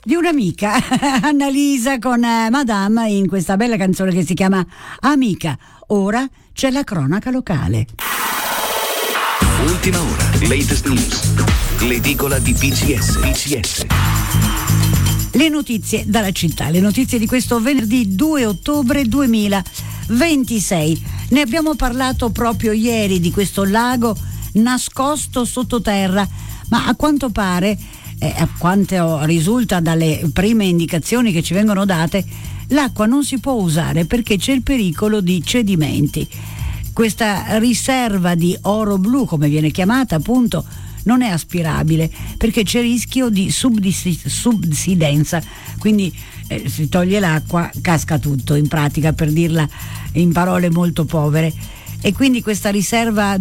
di un'amica, Annalisa con Madame, in questa bella canzone che si chiama Amica. Ora c'è la cronaca locale. Ultima ora, latest news, l'edicola di PCS. Le notizie dalla città, le notizie di questo venerdì 2 ottobre 2026. Ne abbiamo parlato proprio ieri di questo lago nascosto sottoterra, ma a quanto pare, a quanto risulta dalle prime indicazioni che ci vengono date, l'acqua non si può usare perché c'è il pericolo di cedimenti. Questa riserva di oro blu, come viene chiamata appunto, non è aspirabile perché c'è rischio di subsidenza, quindi si toglie l'acqua, casca tutto, in pratica, per dirla in parole molto povere. E quindi questa riserva